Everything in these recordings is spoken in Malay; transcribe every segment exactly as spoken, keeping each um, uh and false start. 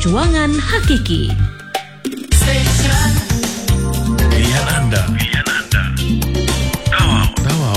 perjuangan hakiki. Station. Pilihan anda. Pilihan anda. Tawau. Tawau.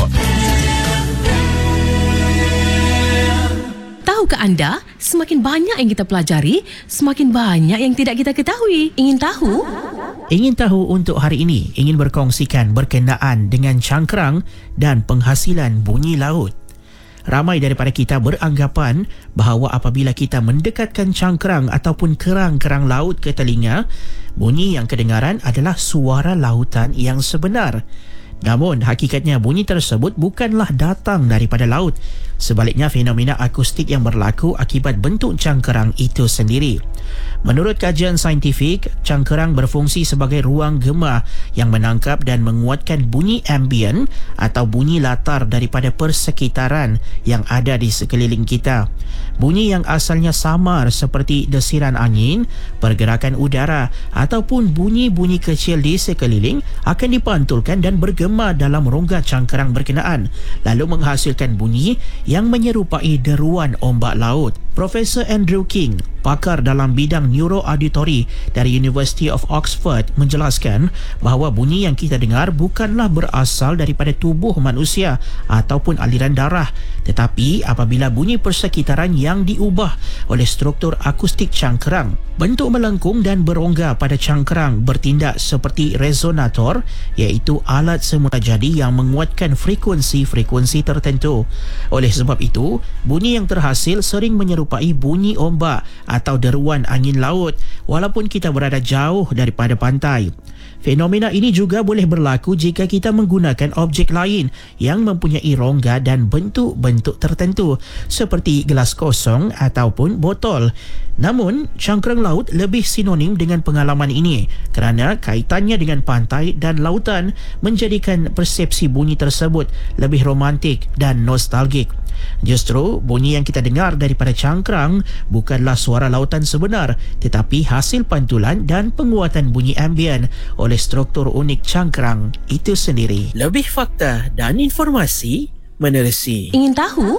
Tahukah anda, semakin banyak yang kita pelajari, semakin banyak yang tidak kita ketahui. Ingin tahu? Ingin tahu untuk hari ini, ingin berkongsikan berkenaan dengan cangkerang dan penghasilan bunyi laut. Ramai daripada kita beranggapan bahawa apabila kita mendekatkan cangkerang ataupun kerang-kerang laut ke telinga, bunyi yang kedengaran adalah suara lautan yang sebenar. Namun, hakikatnya bunyi tersebut bukanlah datang daripada laut. Sebaliknya, fenomena akustik yang berlaku akibat bentuk cangkerang itu sendiri. Menurut kajian saintifik, cangkerang berfungsi sebagai ruang gema yang menangkap dan menguatkan bunyi ambient atau bunyi latar daripada persekitaran yang ada di sekeliling kita. Bunyi yang asalnya samar seperti desiran angin, pergerakan udara ataupun bunyi-bunyi kecil di sekeliling akan dipantulkan dan bergema dalam rongga cangkerang berkenaan, lalu menghasilkan bunyi yang menyerupai deruan ombak laut. Profesor Andrew King, pakar dalam bidang neuroauditori dari University of Oxford, menjelaskan bahawa bunyi yang kita dengar bukanlah berasal daripada tubuh manusia ataupun aliran darah, tetapi apabila bunyi persekitaran yang diubah oleh struktur akustik cangkerang. Bentuk melengkung dan berongga pada cangkerang bertindak seperti resonator, iaitu alat semula jadi yang menguatkan frekuensi-frekuensi tertentu. Oleh sebab itu, bunyi yang terhasil sering menyerupai bunyi ombak atau deruan angin laut walaupun kita berada jauh daripada pantai. Fenomena ini juga boleh berlaku jika kita menggunakan objek lain yang mempunyai rongga dan bentuk-bentuk tertentu seperti gelas kosong ataupun botol. Namun, cangkerang laut lebih sinonim dengan pengalaman ini kerana kaitannya dengan pantai dan lautan menjadikan persepsi bunyi tersebut lebih romantik dan nostalgik. Justru, bunyi yang kita dengar daripada cangkerang bukanlah suara lautan sebenar, tetapi hasil pantulan dan penguatan bunyi ambient oleh struktur unik cangkerang itu sendiri. Lebih fakta dan informasi menerusi. Ingin tahu?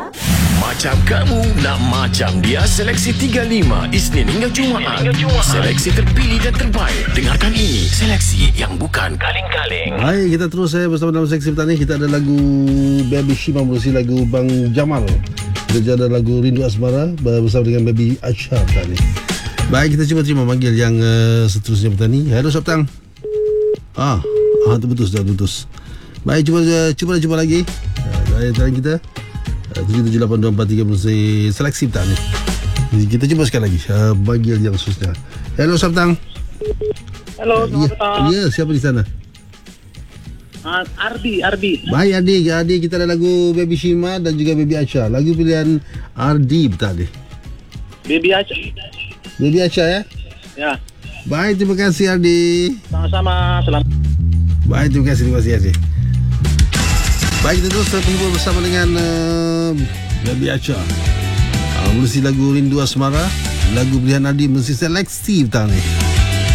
Macam kamu nak macam dia, Seleksi tiga puluh lima Isnin hingga Jumaat. Seleksi terpilih dan terbaik. Dengarkan ini, seleksi yang bukan kaleng-kaleng. Hai, kita terus saya bersama dalam seksi petani. Kita ada lagu Baby Shima berusi lagu Bang Jamal. Kita juga ada lagu Rindu Asmara bersama dengan Baby Aisha petani. Baik, kita cuba terima panggil yang uh, seterusnya petani. Halo Sabtang. Ah, ah terputus dah terputus. Baik, cuba uh, cuba cuba lagi. Saya uh, tanya kita tujuh tujuh lapan dua empat tiga bersih seleksi petani. Kita cuba sekali lagi uh, panggil yang seterusnya. Halo Sabtang. Halo, selamat petang. Ya, ya, siapa di sana? Uh, Ardi, Ardi. Baik Ardi, Ardi kita ada lagu Baby Shima dan juga Baby Aisha. Lagu pilihan Ardi tadi. Baby Aisha. Baby Aisha ya? Ya. Baik, terima kasih Ardi. Sama-sama, selamat. Baik, terima kasih, terima kasih Ardi. Baik, kita terus terhubung bersama dengan uh, Baby Aisha. Uh, Merusi lagu Rindu Asmara. Lagu pilihan Ardi mesti seleksi petang ni.